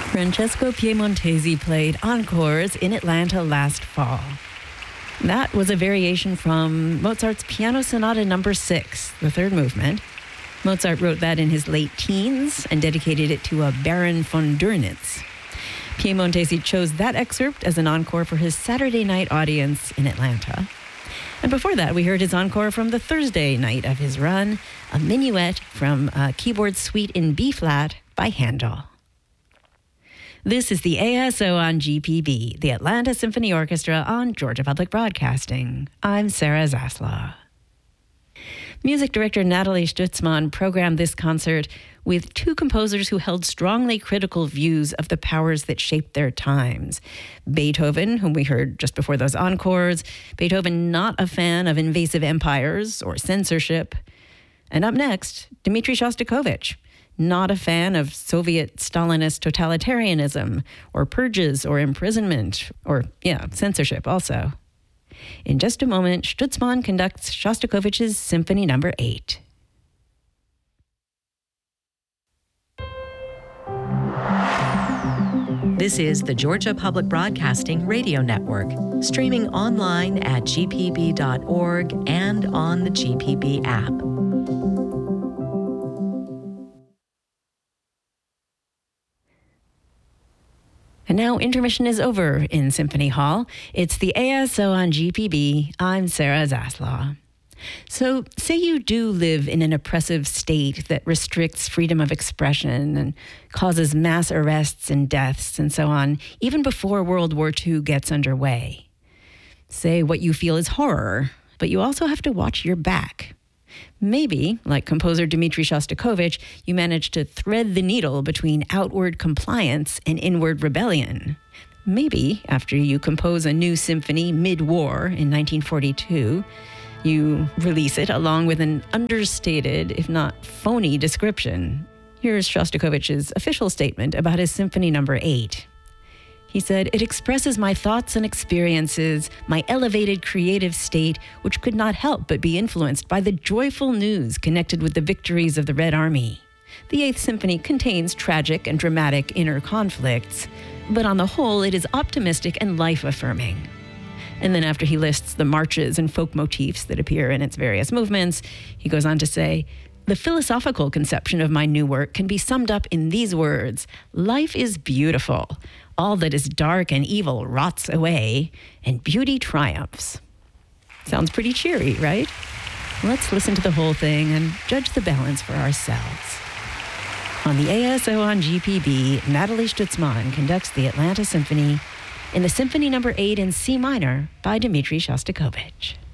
Francesco Piemontesi played Encores in Atlanta last fall. That was a variation from Mozart's Piano Sonata No. 6, the third movement. Mozart wrote that in his late teens and dedicated it to a Baron von Dürnitz. Piemontesi chose that excerpt as an encore for his Saturday night audience in Atlanta. And before that, we heard his encore from the Thursday night of his run, a minuet from a keyboard suite in B-flat by Handel. This is the ASO on GPB, the Atlanta Symphony Orchestra on Georgia Public Broadcasting. I'm Sarah Zaslaw. Music director Natalie Stutzman programmed this concert with two composers who held strongly critical views of the powers that shaped their times. Beethoven, whom we heard just before those encores, Beethoven not a fan of invasive empires or censorship. And up next, Dmitri Shostakovich, not a fan of Soviet Stalinist totalitarianism or purges or imprisonment or, censorship also. In just a moment, Stutzman conducts Shostakovich's Symphony No. 8. This is the Georgia Public Broadcasting Radio Network, streaming online at gpb.org and on the GPB app. And now intermission is over in Symphony Hall. It's the ASO on GPB. I'm Sarah Zaslaw. So say you do live in an oppressive state that restricts freedom of expression and causes mass arrests and deaths and so on, even before World War II gets underway. Say what you feel is horror, but you also have to watch your back. Maybe, like composer Dmitri Shostakovich, you manage to thread the needle between outward compliance and inward rebellion. Maybe, after you compose a new symphony mid-war in 1942, you release it along with an understated, if not phony, description. Here's Shostakovich's official statement about his Symphony No. 8. He said, "It expresses my thoughts and experiences, my elevated creative state, which could not help but be influenced by the joyful news connected with the victories of the Red Army. The Eighth Symphony contains tragic and dramatic inner conflicts, but on the whole, it is optimistic and life-affirming." And then after he lists the marches and folk motifs that appear in its various movements, he goes on to say, "The philosophical conception of my new work can be summed up in these words: life is beautiful. All that is dark and evil rots away, and beauty triumphs." Sounds pretty cheery, right? Let's listen to the whole thing and judge the balance for ourselves. On the ASO on GPB, Natalie Stutzman conducts the Atlanta Symphony in the Symphony No. 8 in C minor by Dmitri Shostakovich.